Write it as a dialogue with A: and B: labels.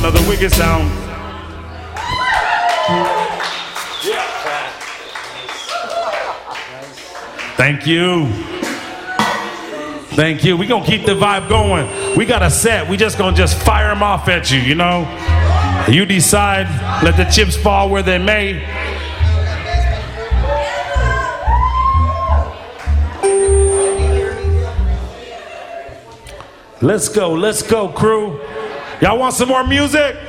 A: another wicked sound. Thank you. Thank you. We're going to keep the vibe going. We got a set. We just going to just fire them off at you, you know? You decide. Let the chips fall where they may. Let's go, crew. Y'all want some more music?